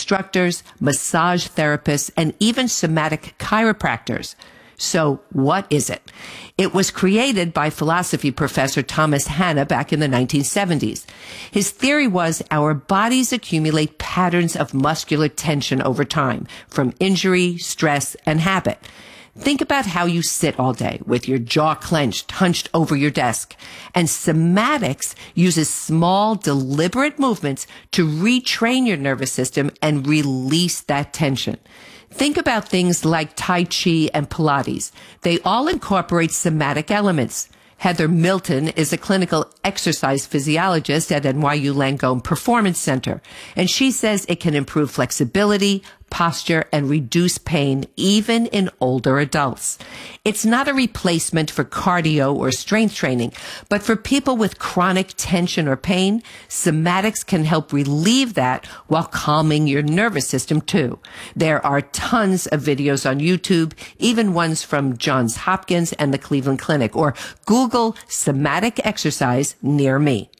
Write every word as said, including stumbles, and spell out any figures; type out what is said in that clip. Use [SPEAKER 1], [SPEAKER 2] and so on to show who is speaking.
[SPEAKER 1] instructors, massage therapists, and even somatic chiropractors. So what is it? It was created by philosophy professor Thomas Hanna back in the nineteen seventies. His theory was our bodies accumulate patterns of muscular tension over time from injury, stress, and habit. Think about how you sit all day with your jaw clenched, hunched over your desk. And somatics uses small, deliberate movements to retrain your nervous system and release that tension. Think about things like Tai Chi and Pilates. They all incorporate somatic elements. Heather Milton is a clinical exercise physiologist at N Y U Langone Performance Center, and she says it can improve flexibility, posture, and reduce pain even in older adults. It's not a replacement for cardio or strength training, but for people with chronic tension or pain, somatics can help relieve that while calming your nervous system too. There are tons of videos on YouTube, even ones from Johns Hopkins and the Cleveland Clinic, or Google somatic exercise near me.